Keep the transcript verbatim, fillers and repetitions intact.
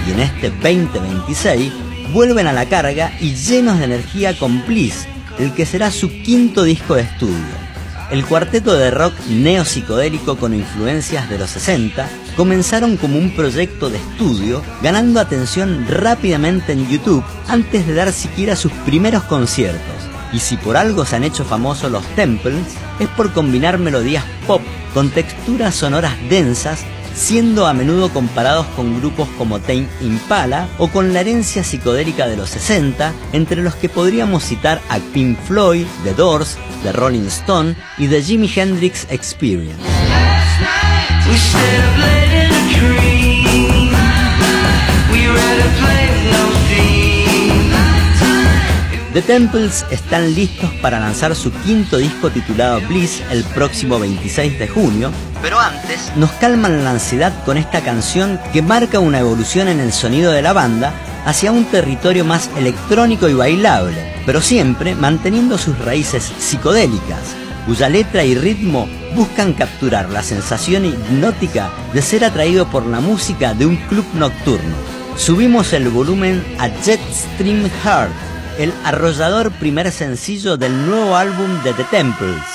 y en este veinte veintiséis vuelven a la carga y llenos de energía con Bliss, el que será su quinto disco de estudio. El cuarteto de rock neopsicodélico con influencias de los sesenta comenzaron como un proyecto de estudio, ganando atención rápidamente en YouTube antes de dar siquiera sus primeros conciertos. Y si por algo se han hecho famosos los Temples, es por combinar melodías pop con texturas sonoras densas, siendo a menudo comparados con grupos como Tame Impala o con la herencia psicodélica de los sesenta, entre los que podríamos citar a Pink Floyd, The Doors, The Rolling Stone y The Jimi Hendrix Experience. The Temples están listos para lanzar su quinto disco titulado Bliss el próximo veintiséis de junio, pero antes nos calman la ansiedad con esta canción que marca una evolución en el sonido de la banda hacia un territorio más electrónico y bailable, pero siempre manteniendo sus raíces psicodélicas, cuya letra y ritmo buscan capturar la sensación hipnótica de ser atraído por la música de un club nocturno. Subimos el volumen a Jetstream Heart, el arrollador primer sencillo del nuevo álbum de The Temples.